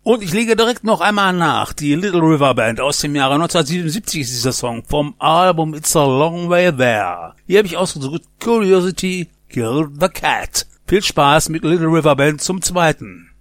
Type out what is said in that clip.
Und ich lege direkt noch einmal nach. Die Little River Band aus dem Jahre 1977 ist dieser Song vom Album It's a Long Way There. Hier habe ich ausgesucht Curiosity Killed the Cat. Viel Spaß mit Little River Band zum zweiten.